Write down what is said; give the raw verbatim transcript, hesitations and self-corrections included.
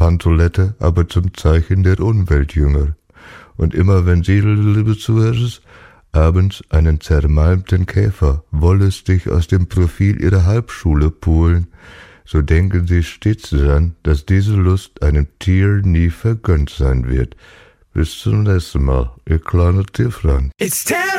Bahntoilette, aber zum Zeichen der Umweltjünger. Und immer wenn Sie, liebe Zuhörer, abends einen zermalmten Käfer wollüstig aus dem Profil Ihrer Halbschule pulen, so denken Sie stets daran, dass diese Lust einem Tier nie vergönnt sein wird. Bis zum nächsten Mal, Ihr kleiner Tierfreund.